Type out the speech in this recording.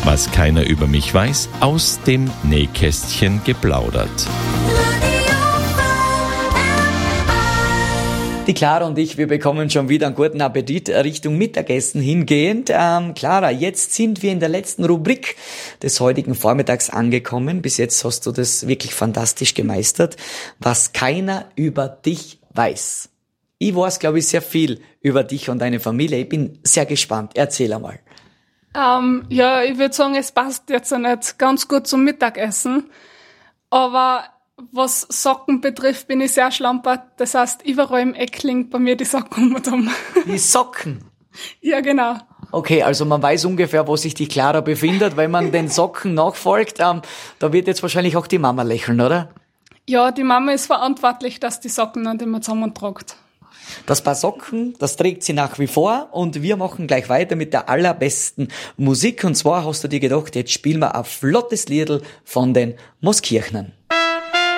Was keiner über mich weiß, aus dem Nähkästchen geplaudert. Die Clara und ich, wir bekommen schon wieder einen guten Appetit Richtung Mittagessen hingehend. Clara, jetzt sind wir in der letzten Rubrik des heutigen Vormittags angekommen. Bis jetzt hast du das wirklich fantastisch gemeistert. Was keiner über dich weiß. Ich weiß, glaube ich, sehr viel über dich und deine Familie. Ich bin sehr gespannt. Erzähl einmal. Ja, ich würde sagen, es passt jetzt nicht ganz gut zum Mittagessen. Aber was Socken betrifft, bin ich sehr schlampert. Das heißt, überall im Eck liegen bei mir die Socken um. Die Socken? Ja, genau. Okay, also man weiß ungefähr, wo sich die Clara befindet. Wenn man den Socken nachfolgt, da wird jetzt wahrscheinlich auch die Mama lächeln, oder? Ja, die Mama ist verantwortlich, dass die Socken nicht immer zusammentragt. Das Paar Socken, das trägt sie nach wie vor und wir machen gleich weiter mit der allerbesten Musik. Und zwar hast du dir gedacht, jetzt spielen wir ein flottes Liedl von den Mooskirchnern.